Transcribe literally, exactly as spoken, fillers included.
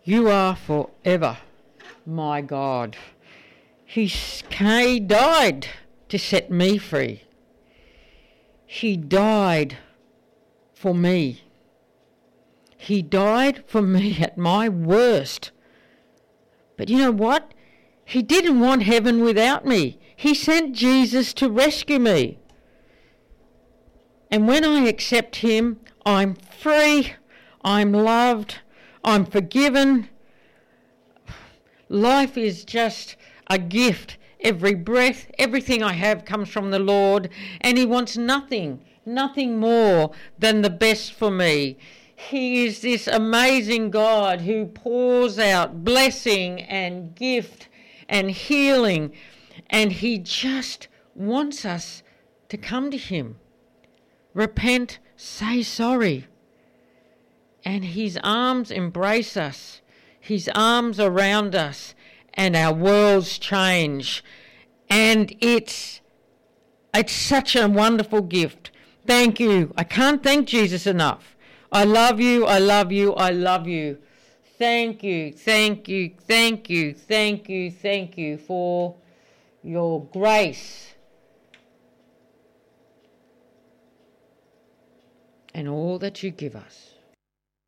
You are forever my God. He, he died to set me free. He died for me. He died for me at my worst. But you know what? He didn't want heaven without me. He sent Jesus to rescue me. And when I accept him, I'm free, I'm loved, I'm forgiven. Life is just a gift. Every breath, everything I have comes from the Lord, and he wants nothing, nothing more than the best for me. He is this amazing God who pours out blessing and gift and healing, and he just wants us to come to him. Repent, say sorry. And his arms embrace us, his arms around us, and our worlds change. And it's it's such a wonderful gift. Thank you. I can't thank Jesus enough. I love you, I love you, I love you. Thank you, thank you, thank you, thank you, thank you for your grace and all that you give us.